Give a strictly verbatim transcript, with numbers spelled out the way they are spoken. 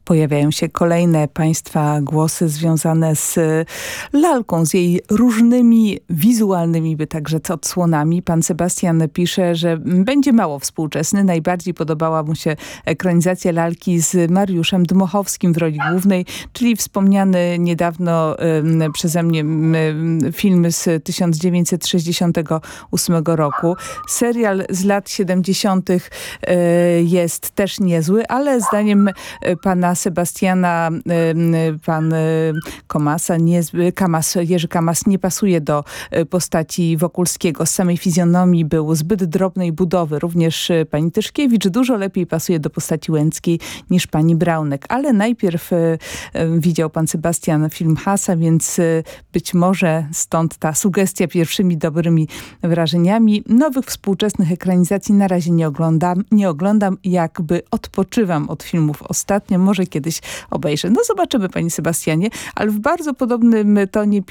Pojawiają się kolejne państwa głosy związane z lalką, z jej różnymi wizualnymi, by także odsłonami. Pan Sebastian pisze, że będzie mało współczesny. Najbardziej podobała mu się ekranizacja lalki z Mariuszem Dmochowskim w roli głównej, czyli wspomniany niedawno y, przeze mnie y, film z tysiąc dziewięćset sześćdziesiątego ósmego roku. Serial z lat siedemdziesiątych y, jest też niezły, ale zdaniem pana Sebastiana, pan Komasa, nie, Kamas, Jerzy Kamas nie pasuje do postaci Wokulskiego. Z samej fizjonomii był zbyt drobnej budowy. Również pani Tyszkiewicz dużo lepiej pasuje do postaci Łęckiej niż pani Braunek. Ale najpierw widział pan Sebastian film Hasa, więc być może stąd ta sugestia pierwszymi dobrymi wrażeniami. Nowych współczesnych ekranizacji na razie nie oglądam. Nie oglądam, jakby odpoczywam od filmów ostatnio. Może kiedyś obejrzę. No zobaczymy, panie Sebastianie, ale w bardzo podobnym tonie